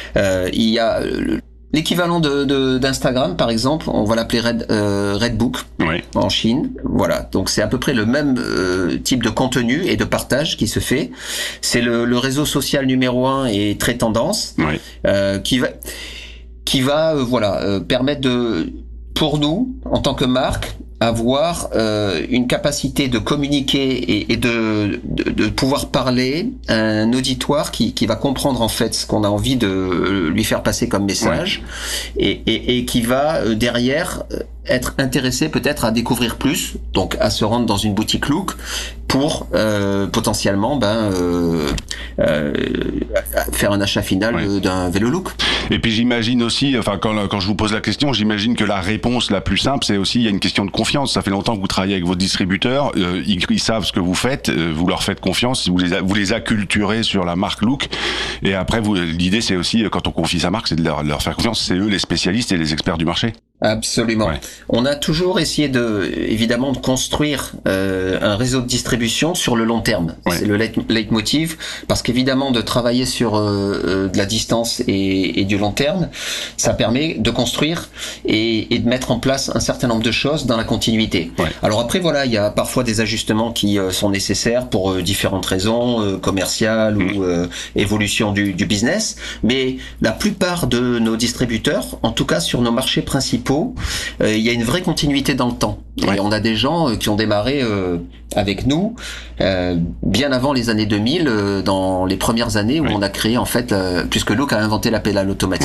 Il y a l'équivalent d'Instagram, par exemple, on va l'appeler Redbook en Chine. Voilà, donc c'est à peu près le même type de contenu et de partage qui se fait. C'est le réseau social numéro 1 et très tendance, qui va permettre pour nous, en tant que marque, avoir une capacité de communiquer et de pouvoir parler à un auditoire qui va comprendre en fait ce qu'on a envie de lui faire passer comme message, et qui va derrière être intéressé peut-être à découvrir plus, donc à se rendre dans une boutique Look pour potentiellement faire un achat final d'un vélo Look. Et puis j'imagine aussi, enfin quand je vous pose la question, j'imagine que la réponse la plus simple, c'est aussi il y a une question de confiance. Ça fait longtemps que vous travaillez avec vos distributeurs, ils savent ce que vous faites, vous leur faites confiance, vous les acculturez sur la marque Look, et après l'idée c'est aussi quand on confie sa marque, c'est de leur faire confiance. C'est eux les spécialistes et les experts du marché. Absolument. On a toujours essayé évidemment de construire un réseau de distribution sur le long terme. C'est le leitmotiv, parce qu'évidemment de travailler sur de la distance et du long terme, ça permet de construire et de mettre en place un certain nombre de choses dans la continuité. Alors après il y a parfois des ajustements qui sont nécessaires pour différentes raisons commerciales ou évolution du business, mais la plupart de nos distributeurs, en tout cas sur nos marchés principaux, il y a une vraie continuité dans le temps. Et on a des gens qui ont démarré avec nous bien avant les années 2000, dans les premières années où on a créé en fait, puisque Look a inventé la pédale automatique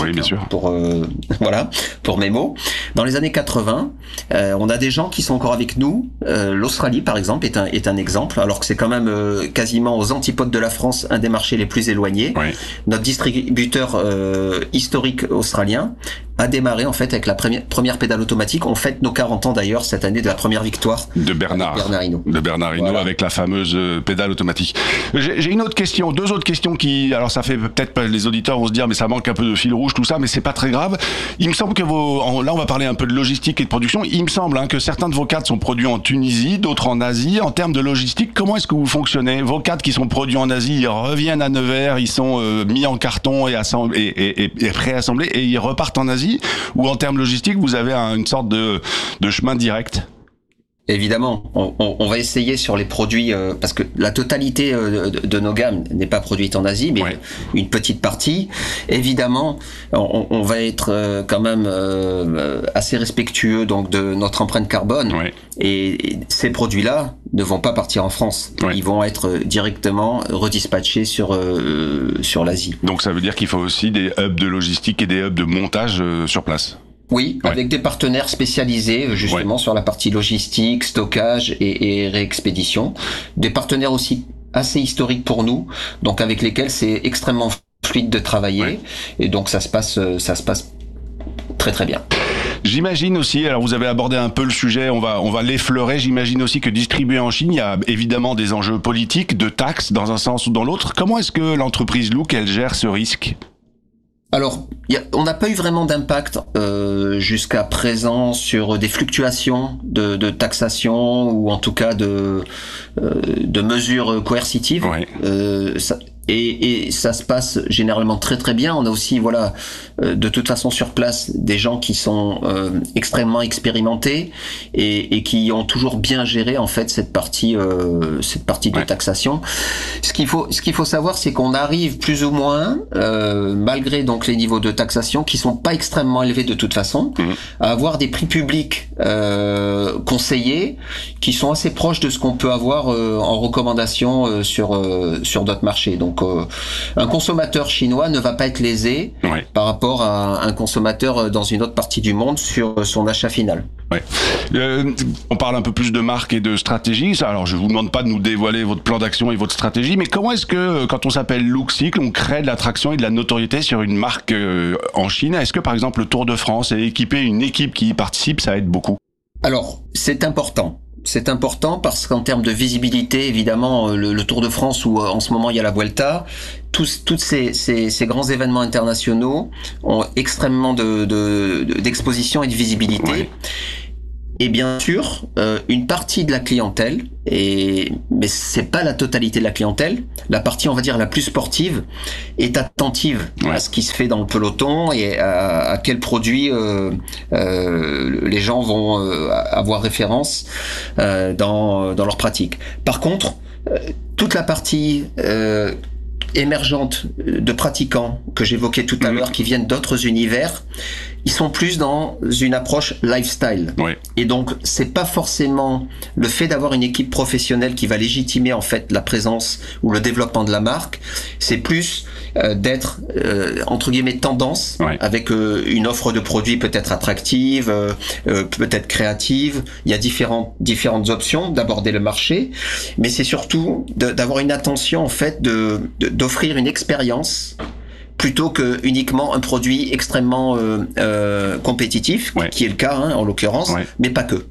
pour Memo. Dans les années 80, on a des gens qui sont encore avec nous. L'Australie par exemple est un exemple, alors que c'est quand même quasiment aux antipodes de la France, un des marchés les plus éloignés. Notre distributeur historique australien a démarré en fait avec la première pédale automatique. On fête nos 40 ans d'ailleurs cette année de la première victoire de Bernard Hinault. De Bernard Hinault avec la fameuse pédale automatique. J'ai deux autres questions qui, alors ça fait peut-être les auditeurs vont se dire mais ça manque un peu de fil rouge tout ça, mais c'est pas très grave. Il me semble que là on va parler un peu de logistique et de production. Il me semble que certains de vos cadres sont produits en Tunisie, d'autres en Asie. En termes de logistique, comment est-ce que vous fonctionnez? Vos cadres qui sont produits en Asie, ils reviennent à Nevers, ils sont mis en carton et préassemblés et ils repartent en Asie, ou en termes logistiques vous avez une sorte de chemin direct? Évidemment, on va essayer sur les produits, parce que la totalité de nos gammes n'est pas produite en Asie, mais une petite partie. Évidemment, on va être quand même assez respectueux donc de notre empreinte carbone. Et ces produits-là ne vont pas partir en France. Ils vont être directement redispatchés sur l'Asie. Donc ça veut dire qu'il faut aussi des hubs de logistique et des hubs de montage sur place. Oui, avec des partenaires spécialisés justement sur la partie logistique, stockage et réexpédition. Des partenaires aussi assez historiques pour nous, donc avec lesquels c'est extrêmement fluide de travailler, et donc ça se passe très très bien. J'imagine aussi, alors vous avez abordé un peu le sujet, on va l'effleurer, j'imagine aussi que distribuer en Chine, il y a évidemment des enjeux politiques, de taxes dans un sens ou dans l'autre. Comment est-ce que l'entreprise Look, elle gère ce risque ? Alors, on n'a pas eu vraiment d'impact jusqu'à présent sur des fluctuations de taxation, ou en tout cas de mesures coercitives. Et ça se passe généralement très très bien. On a aussi de toute façon sur place des gens qui sont extrêmement expérimentés et qui ont toujours bien géré en fait cette partie de taxation. Ce qu'il faut savoir, c'est qu'on arrive plus ou moins malgré donc les niveaux de taxation qui sont pas extrêmement élevés de toute façon, à avoir des prix publics conseillés qui sont assez proches de ce qu'on peut avoir en recommandation sur d'autres marchés. Donc un consommateur chinois ne va pas être lésé par rapport à un consommateur dans une autre partie du monde sur son achat final. On parle un peu plus de marque et de stratégie. Alors je vous demande pas de nous dévoiler votre plan d'action et votre stratégie, mais comment est-ce que quand on s'appelle Look Cycle, on crée de l'attraction et de la notoriété sur une marque en Chine? Est-ce que par exemple le Tour de France et équiper une équipe qui y participe, ça aide beaucoup? Alors c'est important. C'est important parce qu'en termes de visibilité, évidemment, le Tour de France où en ce moment il y a la Vuelta, toutes ces grands événements internationaux ont extrêmement d'exposition et de visibilité. Et bien sûr, une partie de la clientèle, mais c'est pas la totalité de la clientèle, la partie, on va dire, la plus sportive, est attentive à ce qui se fait dans le peloton et à quels produits les gens vont avoir référence dans leur pratique. Par contre, toute la partie émergente de pratiquants que j'évoquais tout à l'heure, qui viennent d'autres univers, ils sont plus dans une approche lifestyle. Et donc, c'est pas forcément le fait d'avoir une équipe professionnelle qui va légitimer en fait la présence ou le développement de la marque. C'est plus d'être entre guillemets tendance, avec une offre de produits peut-être attractive, peut-être créative. Il y a différentes options d'aborder le marché, mais c'est surtout d'avoir une attention en fait d'offrir une expérience plutôt que uniquement un produit extrêmement compétitif, qui est le cas en l'occurrence, mais pas que.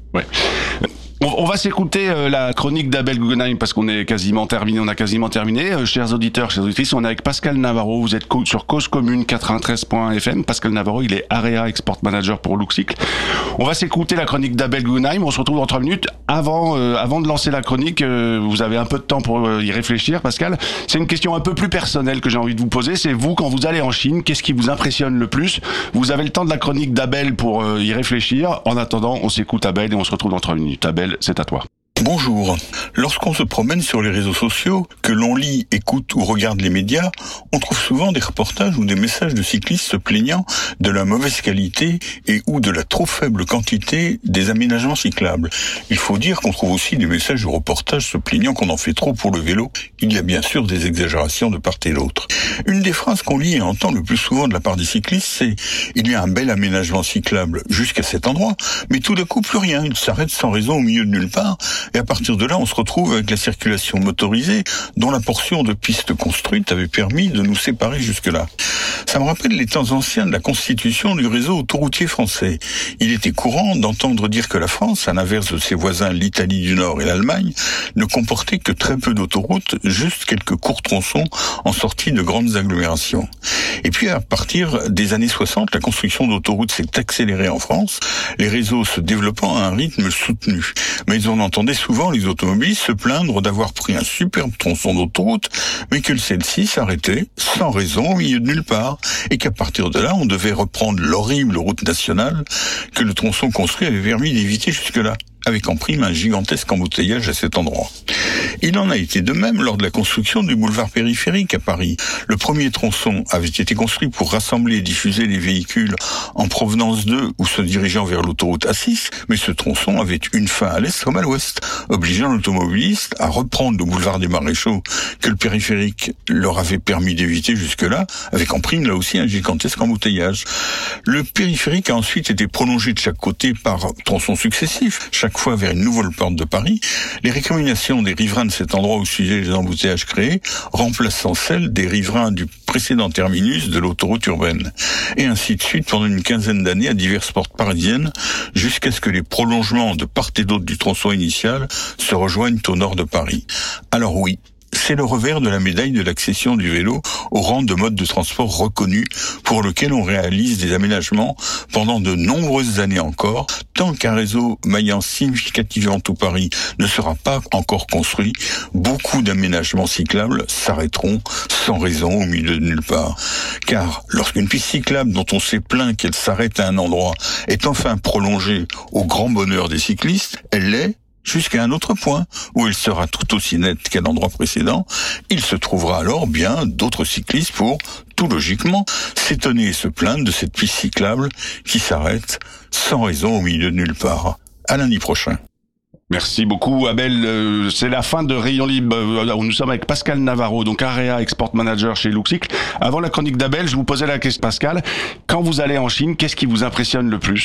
On va s'écouter la chronique d'Abel Guggenheim parce qu'on est quasiment terminé. On a quasiment terminé. Chers auditeurs, chères auditrices, on est avec Pascal Navarro. Vous êtes sur Cause Commune 93.fm. Pascal Navarro, il est Area Export Manager pour Luxcycle. On va s'écouter la chronique d'Abel Guggenheim. On se retrouve dans 3 minutes. Avant de lancer la chronique, vous avez un peu de temps pour y réfléchir, Pascal. C'est une question un peu plus personnelle que j'ai envie de vous poser. C'est vous, quand vous allez en Chine, qu'est-ce qui vous impressionne le plus? Vous avez le temps de la chronique d'Abel pour y réfléchir. En attendant, on s'écoute Abel et on se retrouve dans 3 minutes. Abel, c'est à toi. Bonjour. Lorsqu'on se promène sur les réseaux sociaux, que l'on lit, écoute ou regarde les médias, on trouve souvent des reportages ou des messages de cyclistes se plaignant de la mauvaise qualité et ou de la trop faible quantité des aménagements cyclables. Il faut dire qu'on trouve aussi des messages ou reportages se plaignant qu'on en fait trop pour le vélo. Il y a bien sûr des exagérations de part et d'autre. Une des phrases qu'on lit et entend le plus souvent de la part des cyclistes, c'est « Il y a un bel aménagement cyclable jusqu'à cet endroit, mais tout d'un coup plus rien, il s'arrête sans raison au milieu de nulle part. » Et à partir de là, on se retrouve avec la circulation motorisée, dont la portion de piste construite avait permis de nous séparer jusque-là. Ça me rappelle les temps anciens de la constitution du réseau autoroutier français. Il était courant d'entendre dire que la France, à l'inverse de ses voisins l'Italie du Nord et l'Allemagne, ne comportait que très peu d'autoroutes, juste quelques courts tronçons en sortie de grandes agglomérations. Et puis à partir des années 60, la construction d'autoroutes s'est accélérée en France, les réseaux se développant à un rythme soutenu. Mais on entendait souvent les automobilistes se plaindre d'avoir pris un superbe tronçon d'autoroute, mais que celle-ci s'arrêtait sans raison au milieu de nulle part, et qu'à partir de là, on devait reprendre l'horrible route nationale que le tronçon construit avait permis d'éviter jusque-là, avec en prime un gigantesque embouteillage à cet endroit. Il en a été de même lors de la construction du boulevard périphérique à Paris. Le premier tronçon avait été construit pour rassembler et diffuser les véhicules en provenance d'eux ou se dirigeant vers l'autoroute A6, mais ce tronçon avait une fin à l'est comme à l'ouest, obligeant l'automobiliste à reprendre le boulevard des Maréchaux que le périphérique leur avait permis d'éviter jusque-là, avec en prime là aussi un gigantesque embouteillage. Le périphérique a ensuite été prolongé de chaque côté par tronçons successifs, chaque fois vers une nouvelle porte de Paris. Les récriminations des riverains de cet endroit au sujet des embouteillages créés, remplaçant celles des riverains du précédent terminus de l'autoroute urbaine. Et ainsi de suite pendant une quinzaine d'années à diverses portes parisiennes, jusqu'à ce que les prolongements de part et d'autre du tronçon initial se rejoignent au nord de Paris. Alors oui, c'est le revers de la médaille de l'accession du vélo au rang de mode de transport reconnu pour lequel on réalise des aménagements pendant de nombreuses années encore. Tant qu'un réseau maillant significativement tout Paris ne sera pas encore construit, beaucoup d'aménagements cyclables s'arrêteront sans raison au milieu de nulle part. Car lorsqu'une piste cyclable dont on s'est plaint qu'elle s'arrête à un endroit est enfin prolongée au grand bonheur des cyclistes, elle l'est jusqu'à un autre point, où elle sera tout aussi nette qu'à l'endroit précédent. Il se trouvera alors bien d'autres cyclistes pour, tout logiquement, s'étonner et se plaindre de cette piste cyclable qui s'arrête sans raison au milieu de nulle part. À lundi prochain. Merci beaucoup Abel, c'est la fin de Rayon Libre, nous sommes avec Pascal Navarro, donc Area Export Manager chez Luxcycle. Avant la chronique d'Abel, je vous posais la question Pascal, quand vous allez en Chine, qu'est-ce qui vous impressionne le plus ?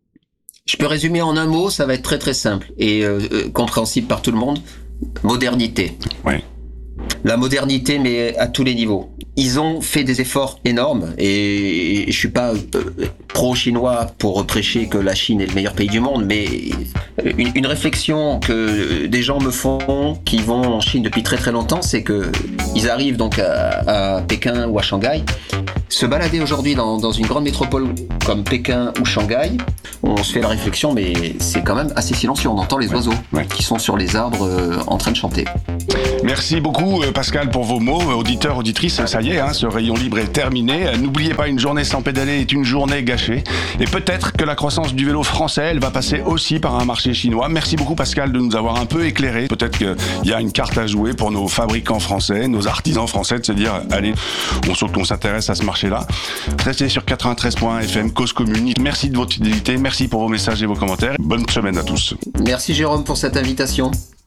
Je peux résumer en un mot, ça va être très très simple et compréhensible par tout le monde. Modernité. Ouais. La modernité, mais à tous les niveaux. Ils ont fait des efforts énormes et je suis pas pro-chinois pour prêcher que la Chine est le meilleur pays du monde, mais une réflexion que des gens me font qui vont en Chine depuis très très longtemps, c'est que ils arrivent donc à Pékin ou à Shanghai. Se balader aujourd'hui dans une grande métropole comme Pékin ou Shanghai, on se fait la réflexion, mais c'est quand même assez silencieux. On entend les oiseaux qui sont sur les arbres en train de chanter. Merci beaucoup Pascal pour vos mots. Auditeurs, auditrices, ça y est, ce rayon libre est terminé. N'oubliez pas, une journée sans pédaler est une journée gâchée. Et peut-être que la croissance du vélo français, elle va passer aussi par un marché chinois. Merci beaucoup Pascal de nous avoir un peu éclairé. Peut-être qu'il y a une carte à jouer pour nos fabricants français, nos artisans français, de se dire, allez, on s'intéresse à ce marché-là. Restez sur 93.fm, Cause Commune. Merci de votre fidélité, merci pour vos messages et vos commentaires. Bonne semaine à tous. Merci Jérôme pour cette invitation.